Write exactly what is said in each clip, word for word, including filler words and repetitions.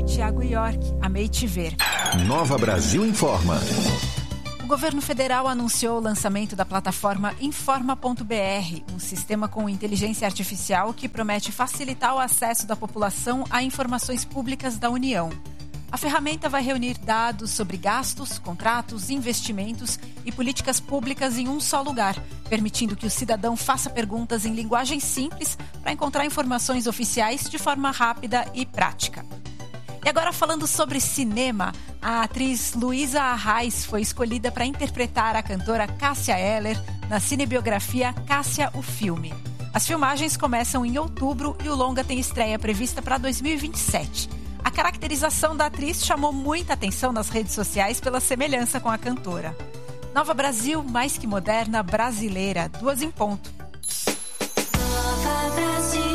Tiago York. Amei te ver. Nova Brasil Informa. O governo federal anunciou o lançamento da plataforma Informa ponto B R, um sistema com inteligência artificial que promete facilitar o acesso da população a informações públicas da União. A ferramenta vai reunir dados sobre gastos, contratos, investimentos e políticas públicas em um só lugar, permitindo que o cidadão faça perguntas em linguagem simples para encontrar informações oficiais de forma rápida e prática. E agora, falando sobre cinema, a atriz Luísa Arraes foi escolhida para interpretar a cantora Cássia Eller na cinebiografia Cássia, o Filme. As filmagens começam em outubro e o longa tem estreia prevista para dois mil e vinte e sete. A caracterização da atriz chamou muita atenção nas redes sociais pela semelhança com a cantora. Nova Brasil, mais que moderna, brasileira, duas em ponto. Nova Brasil.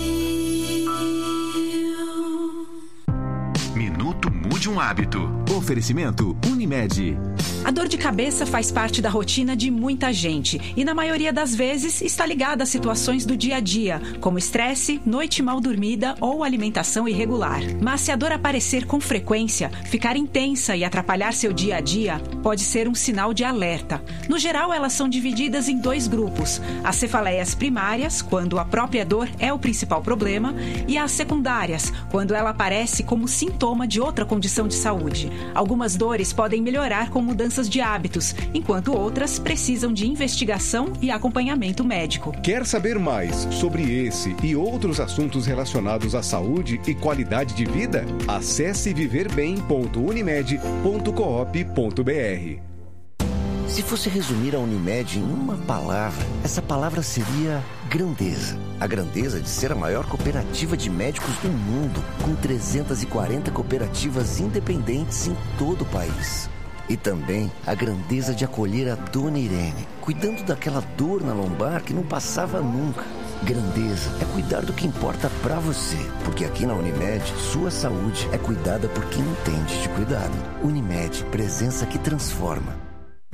Minuto Mude um Hábito. Oferecimento Unimed. A dor de cabeça faz parte da rotina de muita gente e, na maioria das vezes, está ligada a situações do dia a dia, como estresse, noite mal dormida ou alimentação irregular. Mas se a dor aparecer com frequência, ficar intensa e atrapalhar seu dia a dia, pode ser um sinal de alerta. No geral, elas são divididas em dois grupos: as cefaleias primárias, quando a própria dor é o principal problema, e as secundárias, quando ela aparece como sintoma de outra condição de saúde. Algumas dores podem melhorar com mudanças de hábitos, enquanto outras precisam de investigação e acompanhamento médico. Quer saber mais sobre esse e outros assuntos relacionados à saúde e qualidade de vida? Acesse viver bem ponto unimed ponto coop ponto br. Se fosse resumir a Unimed em uma palavra, essa palavra seria grandeza. A grandeza de ser a maior cooperativa de médicos do mundo, com trezentas e quarenta cooperativas independentes em todo o país. E também a grandeza de acolher a Dona Irene, cuidando daquela dor na lombar que não passava nunca. Grandeza é cuidar do que importa pra você, porque aqui na Unimed, sua saúde é cuidada por quem entende de cuidado. Unimed, presença que transforma.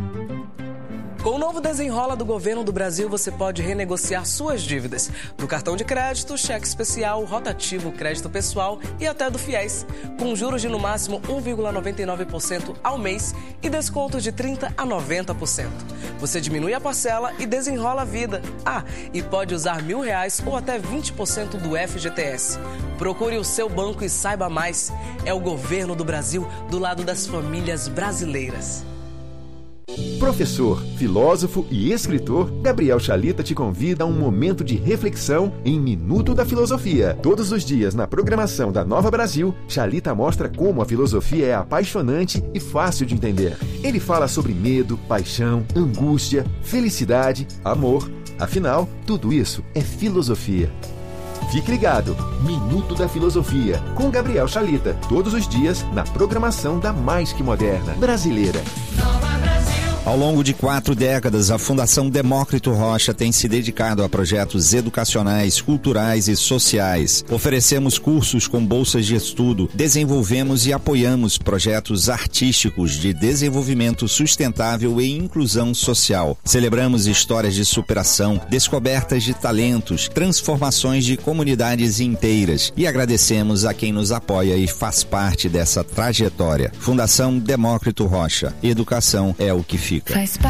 Com o novo Desenrola do Governo do Brasil, você pode renegociar suas dívidas do cartão de crédito, cheque especial, rotativo, crédito pessoal e até do FIES, com juros de no máximo um vírgula noventa e nove por cento ao mês e descontos de trinta por cento a noventa por cento. Você diminui a parcela e desenrola a vida. Ah, e pode usar mil reais ou até vinte por cento do F G T S. Procure o seu banco e saiba mais. É o Governo do Brasil do lado das famílias brasileiras. Professor, filósofo e escritor, Gabriel Chalita te convida a um momento de reflexão em Minuto da Filosofia. Todos os dias na programação da Nova Brasil, Chalita mostra como a filosofia é apaixonante e fácil de entender. Ele fala sobre medo, paixão, angústia, felicidade, amor. Afinal, tudo isso é filosofia. Fique ligado, Minuto da Filosofia, com Gabriel Chalita, todos os dias na programação da Mais Que Moderna brasileira. Ao longo de quatro décadas, a Fundação Demócrito Rocha tem se dedicado a projetos educacionais, culturais e sociais. Oferecemos cursos com bolsas de estudo, desenvolvemos e apoiamos projetos artísticos de desenvolvimento sustentável e inclusão social. Celebramos histórias de superação, descobertas de talentos, transformações de comunidades inteiras e agradecemos a quem nos apoia e faz parte dessa trajetória. Fundação Demócrito Rocha. Educação é o que fica. Faz